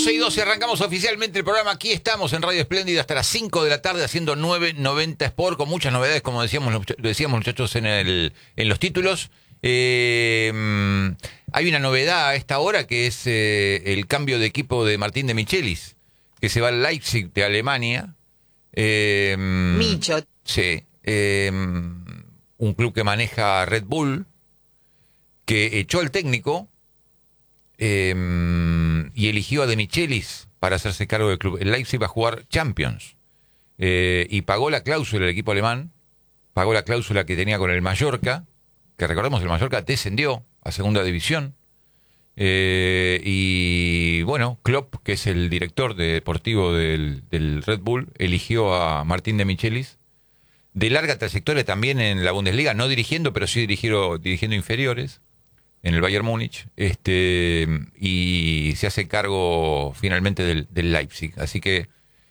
12:12 arrancamos oficialmente el programa. Aquí estamos en Radio Espléndida hasta las 5 de la tarde haciendo 990 Sport con muchas novedades, como decíamos muchachos en los títulos. Hay una novedad a esta hora que es el cambio de equipo de Martín de Michelis, que se va al Leipzig de Alemania. Micho. Sí. Un club que maneja Red Bull, que echó al técnico y eligió a De Michelis para hacerse cargo del club. El Leipzig va a jugar Champions y pagó la cláusula el equipo alemán, pagó la cláusula que tenía con el Mallorca, que recordemos el Mallorca descendió a segunda división, y bueno, Klopp, que es el director deportivo del Red Bull, eligió a Martín de Michelis, de larga trayectoria también en la Bundesliga, no dirigiendo, pero sí dirigiendo inferiores en el Bayern Múnich, y se hace cargo finalmente del Leipzig. Así que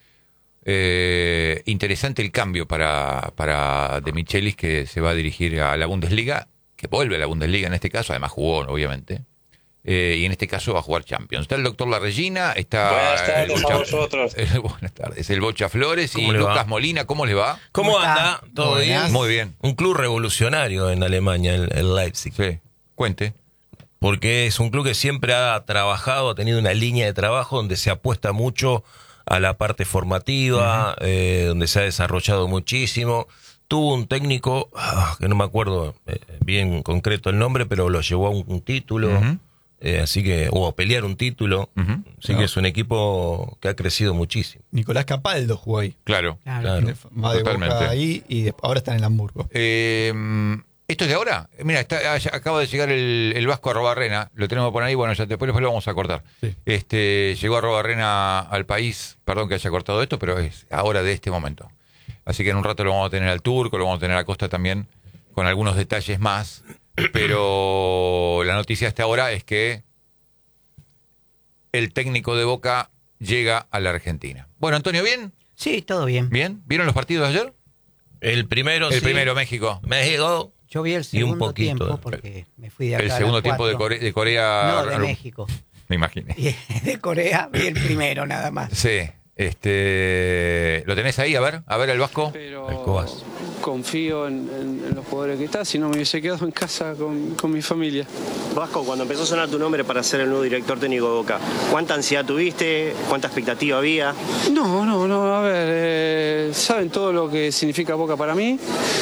interesante el cambio para De Michelis, que se va a dirigir a la Bundesliga, que vuelve a la Bundesliga en este caso, además jugó, obviamente, y en este caso va a jugar Champions. Está el doctor La Regina, está... Buenas tardes a vosotros. Buenas tardes, el Bocha Flores y Lucas va? Molina. ¿Cómo le va? ¿Cómo anda? ¿Todo bien? Muy bien. Un club revolucionario en Alemania, el Leipzig. Sí, cuente. Porque es un club que siempre ha trabajado, ha tenido una línea de trabajo donde se apuesta mucho a la parte formativa, donde se ha desarrollado muchísimo. Tuvo un técnico, que no me acuerdo bien concreto el nombre, pero lo llevó a un título, así que, o a pelear un título. Así que es un equipo que ha crecido muchísimo. Nicolás Capaldo jugó ahí. Claro. Claro. Va de Totalmente. Boca ahí y ahora está en el Hamburgo. ¿Esto es de ahora? Mira, acaba de llegar el Vasco Arrobarrena, lo tenemos por ahí, bueno, ya después lo vamos a cortar. Sí. Llegó Arrobarrena al país, perdón que haya cortado esto, pero es ahora de este momento. Así que en un rato lo vamos a tener al Turco, lo vamos a tener a Costa también, con algunos detalles más. Pero la noticia hasta ahora es que el técnico de Boca llega a la Argentina. Bueno, Antonio, ¿bien? Sí, todo bien. ¿Bien? ¿Vieron los partidos de ayer? El primero, El primero, México. México. Yo vi el Y un segundo poquito tiempo después. porque me fui de acá. El a las segundo tiempo de 4. Corea. No, de México. Me imaginé. Y de Corea vi el primero nada más. Sí. ¿Lo tenés ahí? A ver el Vasco. Pero El Cobas. confío en los jugadores que están, si no me hubiese quedado en casa con mi familia. Vasco, cuando empezó a sonar tu nombre para ser el nuevo director técnico de Boca, ¿cuánta ansiedad tuviste? ¿Cuánta expectativa había? No, a ver, saben todo lo que significa Boca para mí.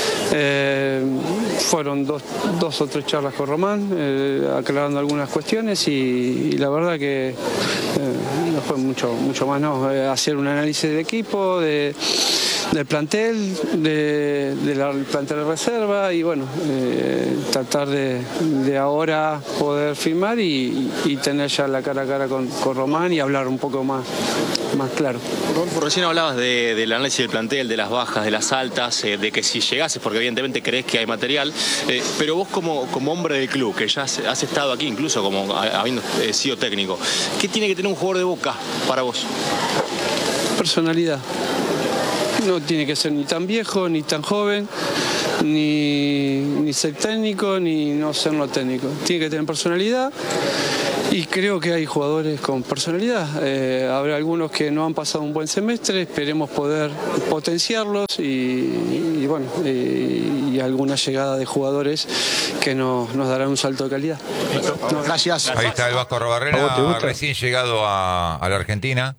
Fueron dos o tres charlas con Román, aclarando algunas cuestiones y la verdad que no fue mucho más, ¿no? Hacer un análisis del equipo, del plantel, del plantel de reserva y bueno, tratar de ahora poder firmar y tener ya la cara a cara con Román y hablar un poco más claro. Rodolfo, recién hablabas del análisis del plantel, de las bajas, de las altas, de que si llegases, porque evidentemente crees que hay material, pero vos como hombre del club, que ya has estado aquí, incluso como habiendo sido técnico, ¿qué tiene que tener un jugador de Boca para vos? Personalidad. No tiene que ser ni tan viejo, ni tan joven, ni ser técnico, ni no ser no técnico. Tiene que tener personalidad y creo que hay jugadores con personalidad. Habrá algunos que no han pasado un buen semestre, esperemos poder potenciarlos y bueno, y alguna llegada de jugadores que nos darán un salto de calidad. Gracias. Ahí está el Vasco Arrobarrena, recién llegado a la Argentina.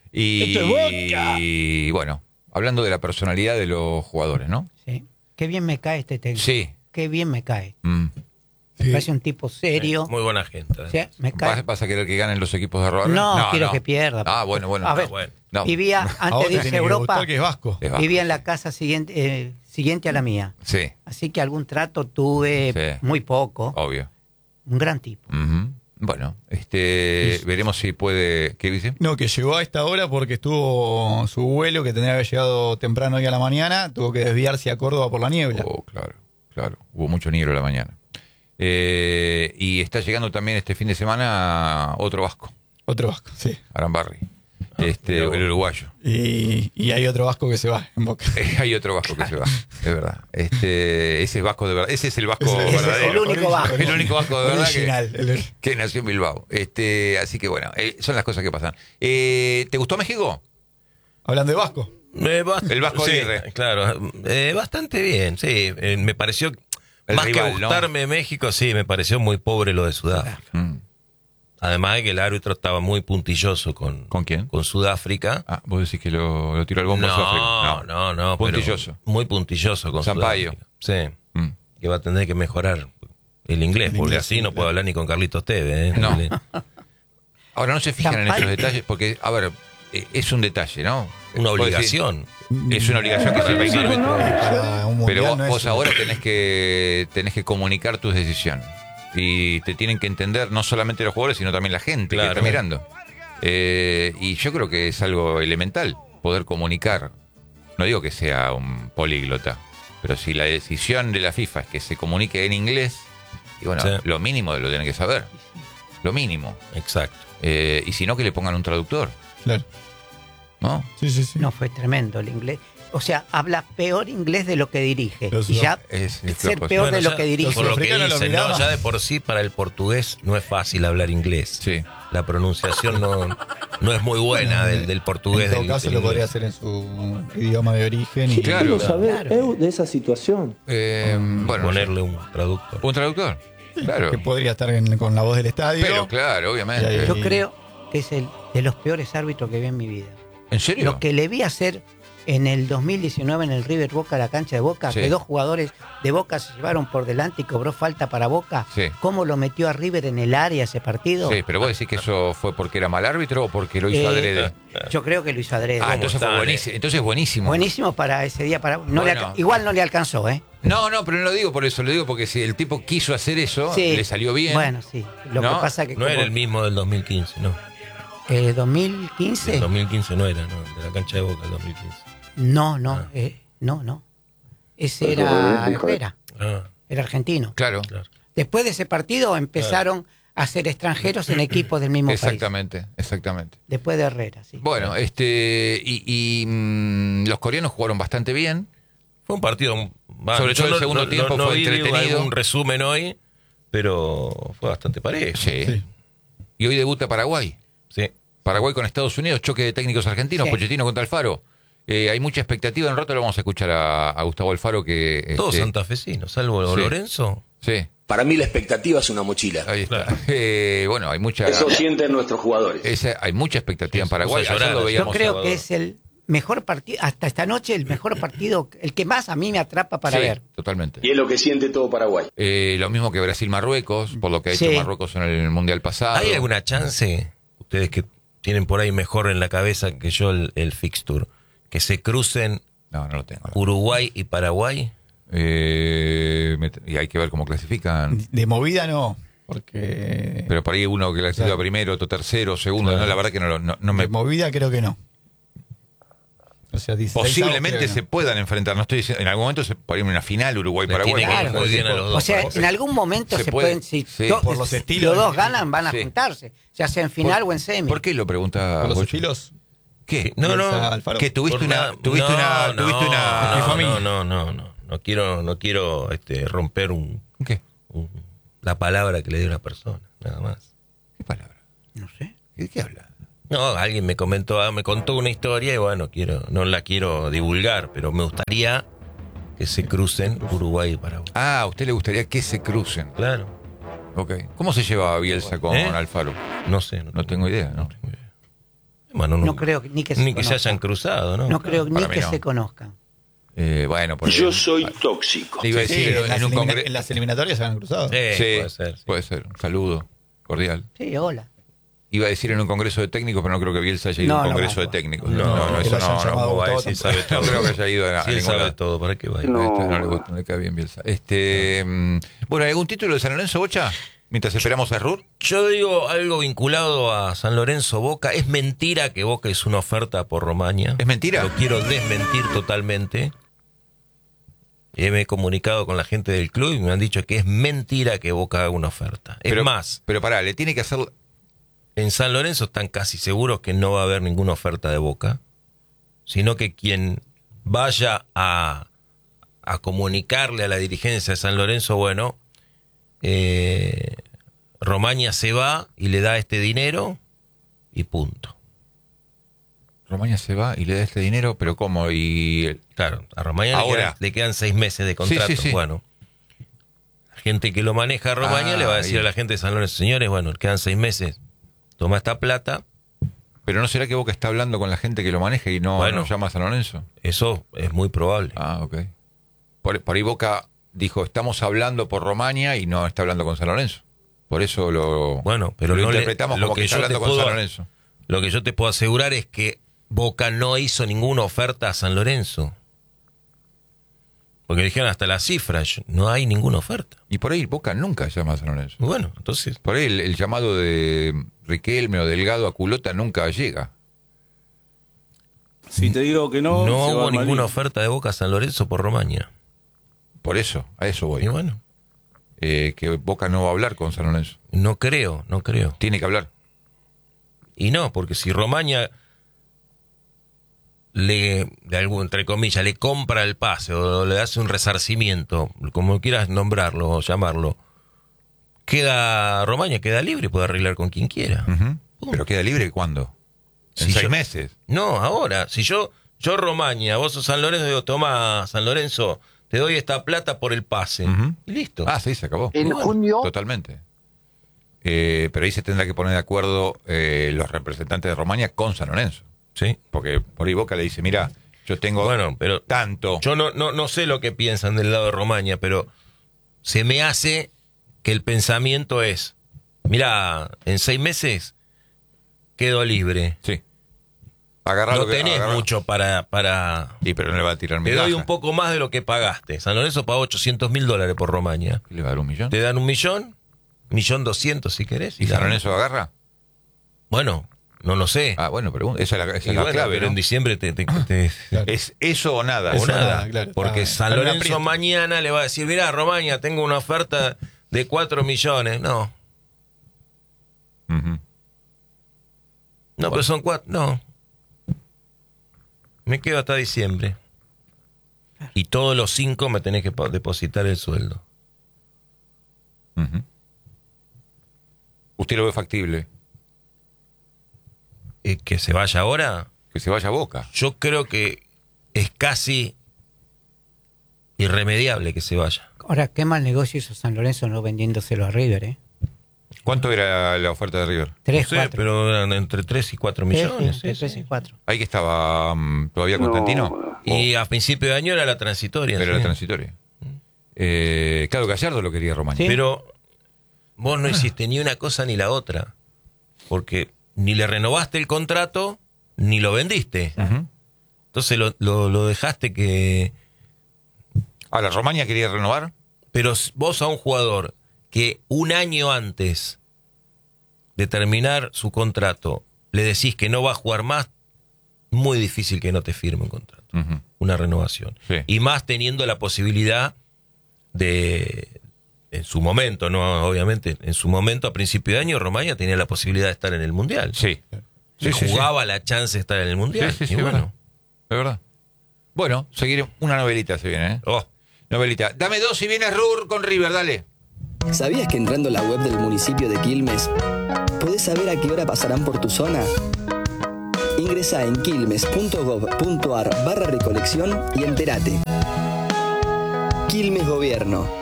Y bueno, hablando de la personalidad de los jugadores, ¿no? Sí. Qué bien me cae este técnico. Sí. Qué bien me cae. Mm. Me parece un tipo serio. Muy buena gente. Sí, me cae. ¿Vas a querer que ganen los equipos de Arrobarrena? No, quiero que pierda. Ah, bueno. A ver, bueno. No. vivía, antes de irse a Europa, Que es Vasco. Es Vasco. vivía en la casa siguiente a la mía. Sí, Así que algún trato tuve, Sí. muy poco. obvio. Un gran tipo. Ujú. Bueno, veremos si puede... ¿Qué dice? No, que llegó a esta hora porque estuvo su vuelo, que tendría que haber llegado temprano hoy a la mañana, tuvo que desviarse a Córdoba por la niebla. Oh, claro. Hubo mucho niebla a la mañana. Y está llegando también este fin de semana otro vasco, Otro Vasco, sí. Arambarri. el uruguayo. Y hay otro vasco que se va en Boca. Hay otro vasco que se va, es verdad. Ese es vasco de verdad. Ese es el vasco Ese es verdadero. el único vasco. El único vasco de verdad Original. que nació en Bilbao. Así que bueno, son las cosas que pasan. ¿Te gustó México? Hablando de vasco. El Vasco sí, Aguirre. claro. Bastante bien, sí. Me pareció, El más rival, que ¿no? gustarme México, sí, me pareció muy pobre lo de Sudáfrica. Mm. Además de que el árbitro estaba muy puntilloso con quién? Con Sudáfrica. Ah, vos decís que lo tiró al bombo a Sudáfrica. No. Puntilloso. Pero muy puntilloso con Sampaio. Sudáfrica. Sí. Mm. Que va a tener que mejorar el inglés, porque inglés, así sí, no claro. puedo hablar ni con Carlitos Tevez. No. Ahora no se fijan en Sampaio. estos detalles porque, a ver, es un detalle, ¿no? Una Vos decís, obligación. es una obligación que se Sí, requiere. para un Pero mundial no es vos una- ahora tenés que comunicar tus decisiones. Y te tienen que entender no solamente los jugadores, sino también la gente Claro. que está mirando. Y yo creo que es algo elemental poder comunicar. No digo que sea un políglota, pero si la decisión de la FIFA es que se comunique en inglés, y bueno, Sí. lo mínimo lo tienen que saber. Lo mínimo. Exacto. Y si no, que le pongan un traductor, Claro. ¿no? Sí, sí, sí. No, fue tremendo el inglés. O sea, habla peor inglés de lo que dirige. Los Y ya Es ser flojo, peor sí. de lo ya, que dirige. Por lo que Sudafricano lo dicen, miraba. ¿no? Ya de por sí para el portugués no es fácil hablar inglés. Sí. La pronunciación no es muy buena del portugués. En todo del- caso del lo podría inglés. hacer en su idioma de origen. Y Claro. Quiero saber Claro. eu de esa situación. Bueno, Ponerle un traductor. un traductor. Claro. que podría estar con la voz del estadio. Pero claro, obviamente. Y ahí- Yo creo que es el de los peores árbitros que vi en mi vida. ¿En serio? Lo que le vi hacer en el 2019 en el River Boca, la cancha de Boca, Sí. que dos jugadores de Boca se llevaron por delante y cobró falta para Boca. Sí. ¿Cómo lo metió a River en el área ese partido? Sí, pero vos decís que eso fue porque era mal árbitro o porque lo hizo adrede. Yo creo que lo hizo adrede. Ah, entonces fue están, buenísimo. Entonces buenísimo. Buenísimo para ese día. Para, Bueno. igual no le alcanzó, ¿eh? No, pero no lo digo por eso, lo digo porque si el tipo quiso hacer eso, Sí. le salió bien. Bueno, sí. Lo ¿No? que pasa que No era el mismo del 2015, no. 2015. El 2015 no era, no. De la cancha de Boca, el 2015. No. Ah. No. Ese era Herrera, Ah, era argentino. Claro, claro. Después de ese partido empezaron a ser extranjeros en equipos del mismo país. exactamente. Después de Herrera, sí. Bueno, los coreanos jugaron bastante bien. Fue un partido. Sobre todo yo el segundo tiempo fue vi entretenido. algún resumen hoy, pero fue bastante parejo. Sí. Sí. Y hoy debuta Paraguay. Sí. Paraguay con Estados Unidos, choque de técnicos argentinos, Sí. Pochettino contra Alfaro. Hay mucha expectativa. En rato lo vamos a escuchar a Gustavo Alfaro que... Todos santafesinos, salvo Sí. Lorenzo. Sí, Para mí la expectativa es una mochila. ahí está. Claro. Bueno, hay mucha... Eso sienten nuestros jugadores. hay mucha expectativa en Se Paraguay. puso a Ayer llorar. lo Yo veíamos. creo Salvador. que es el mejor partido, hasta esta noche, el mejor partido, el que más a mí me atrapa para Sí, ver. totalmente. Y es lo que siente todo Paraguay. Lo mismo que Brasil-Marruecos, por lo que ha hecho Sí. Marruecos en el Mundial pasado. ¿Hay alguna chance, ustedes que tienen por ahí mejor en la cabeza que yo el fixture, que se crucen No lo tengo. Uruguay y Paraguay? Y hay que ver cómo clasifican. De movida no, porque Pero por ahí uno que clasifica Claro. primero, otro tercero, segundo. Claro. No, la verdad que no me... de movida creo que no. O sea, 16 Posiblemente creo que se no. puedan enfrentar. No estoy diciendo, en algún momento se puede ir a una final Uruguay-Paraguay. tiene que ir Claro. muy bien a los dos. O sea, parece. en algún momento Se se, puede, pueden, si, sí. Por los estilos. los dos ganan, van a Sí. juntarse, ya sea en final o en semi. ¿Por qué lo pregunta Por los Bocho? estilos. ¿Qué? No, Bielsa, Alfaro. Que tuviste Por una... nada- Tuviste una... Mi familia. No quiero romper ¿Qué? la palabra que le dio una persona, nada más. ¿Qué palabra? No sé. ¿De qué habla? No, alguien me contó una historia y bueno, no la quiero divulgar, pero me gustaría que se crucen Uruguay y Paraguay. Ah, a usted le gustaría que se crucen. Claro. Ok. ¿Cómo se lleva Bielsa con ¿Eh? Alfaro? No sé. No tengo idea, ¿no? Bueno, No creo que- ni que se ni que se conozcan. hayan cruzado, ¿no? No creo ni Para mí que no. se conozcan. Bueno, por Yo soy tóxico. Le iba a Sí, decir en, las en un elimina- congreso. en las eliminatorias se han cruzado. Sí, puede ser. Sí. Puede ser. Un saludo cordial. Sí, hola. Iba a decir en un congreso de técnicos, pero no creo que Bielsa haya ido a No, un no congreso va. de técnicos. No, no, que eso lo hayan no, llamado no va a todo decir, temprano. sabe todo. No creo que haya ido a Sí, él ningún sabe lado. todo, ¿para qué va a ir? No le gusta, no le cae bien Bielsa. Bueno, ¿algún título de San Lorenzo, Bocha? Mientras esperamos a Rur. Yo digo algo vinculado a San Lorenzo Boca. Es mentira que Boca es una oferta por Romaña. ¿Es mentira? Lo quiero desmentir totalmente. Y me he comunicado con la gente del club y me han dicho que es mentira que Boca haga una oferta. Es más, Pero pará, le tiene que hacer. en San Lorenzo están casi seguros que no va a haber ninguna oferta de Boca, sino que quien vaya a comunicarle a la dirigencia de San Lorenzo, bueno, Romaña se va y le da este dinero y punto. Romaña se va y le da este dinero, pero ¿cómo? Y claro, a Romaña le quedan 6 meses de contrato. Sí. Bueno, la gente que lo maneja a Romaña le va a decir a la gente de San Lorenzo, señores, bueno, quedan 6 meses, toma esta plata. Pero ¿no será que Boca está hablando con la gente que lo maneja y no llama a San Lorenzo? Eso es muy probable. Ok. Por ahí Boca dijo, estamos hablando por Romaña y no está hablando con San Lorenzo. Por eso lo interpretamos como que está hablando con San Lorenzo. Lo que yo te puedo asegurar es que Boca no hizo ninguna oferta a San Lorenzo. Porque dijeron hasta las cifras, no hay ninguna oferta. Y por ahí Boca nunca llama a San Lorenzo. Bueno, entonces... Por ahí el llamado de Riquelme o Delgado a Culota nunca llega. Si te digo que no... No hubo ninguna oferta de Boca a San Lorenzo por Romaña. Por eso, a eso voy. Y bueno. Que Boca no va a hablar con San Lorenzo. No creo. Tiene que hablar. Y no, porque si Romaña entre comillas, le compra el pase o le hace un resarcimiento, como quieras nombrarlo o llamarlo, Romaña queda libre y puede arreglar con quien quiera. ¿Pero queda libre cuándo? ¿En 6 meses? No, ahora. Si yo Romaña, vos sos San Lorenzo, digo, toma, San Lorenzo, te doy esta plata por el pase. Y listo. Sí, se acabó. En junio. Totalmente. Pero ahí se tendrá que poner de acuerdo los representantes de Romaña con San Lorenzo. Sí. Porque por ahí Boca le dice, mira, yo tengo tanto. Yo no sé lo que piensan del lado de Romaña, pero se me hace que el pensamiento es, mira, en 6 meses quedo libre. Sí. No tenés mucho para... Sí, pero no le va a tirar migaja. Te doy un poco más de lo que pagaste. San Lorenzo pagó $800.000 por Romaña. ¿Le va a dar $1 millón? Te dan $1 millón, $1.200.000 si querés. ¿Y San Lorenzo agarra? Bueno, no lo sé. Bueno, pregunta. Esa es la clave, pero ¿no? En diciembre ¿Es eso o nada? O nada, claro. Porque San Lorenzo mañana le va a decir, mirá, Romaña, tengo una oferta de 4 millones. No. No, pero son 4. No. Me quedo hasta diciembre. Y todos los 5 me tenés que depositar el sueldo. ¿Usted lo ve factible? ¿Que se vaya ahora? Que se vaya a Boca. Yo creo que es casi irremediable que se vaya. Ahora, qué mal negocio hizo San Lorenzo no vendiéndoselo a River, ¿eh? ¿Cuánto era la oferta de River? 3, no sé, 4. pero eran entre 3 y 4 millones. Sí, 3 y 4. ¿Ahí que estaba todavía Constantino? Y a principio de año era la transitoria. Era la transitoria. Claro, Gallardo lo quería Romaña. Sí. Pero vos no hiciste ni una cosa ni la otra. Porque ni le renovaste el contrato, ni lo vendiste. Entonces lo dejaste que... Ahora, ¿Romaña quería renovar? Pero vos a un jugador que un año antes de terminar su contrato le decís que no va a jugar más, muy difícil que no te firme un contrato, una renovación. Sí. Y más teniendo la posibilidad de... En su momento, no, obviamente, en su momento, a principio de año, Romaña tenía la posibilidad de estar en el Mundial. Sí. Jugaba la chance de estar en el Mundial. Sí, bueno. Es verdad. Bueno, seguir una novelita se viene, ¿eh? Novelita. Dame 2 si vienes Rur con River, dale. ¿Sabías que entrando a la web del municipio de Quilmes podés saber a qué hora pasarán por tu zona? Ingresá en quilmes.gov.ar/recolección y entérate. Quilmes Gobierno.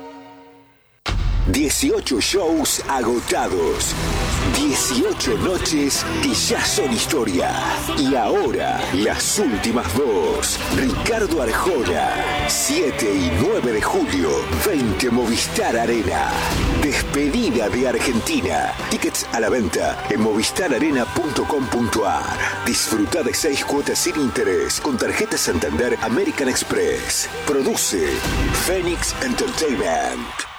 18 shows agotados. 18 noches que ya son historia. Y ahora, las últimas 2. Ricardo Arjona. 7 y 9 de julio, 20 Movistar Arena. Despedida de Argentina. Tickets a la venta en movistararena.com.ar. Disfruta de 6 cuotas sin interés con tarjeta Santander American Express. Produce Phoenix Entertainment.